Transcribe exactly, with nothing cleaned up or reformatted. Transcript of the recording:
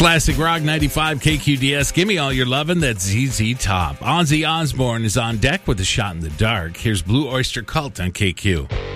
Classic Rock ninety-five K Q D S. Give me all your lovin'. That's Z Z Top. Ozzy Osbourne is on deck with a shot in the dark. Here's Blue Oyster Cult on K Q.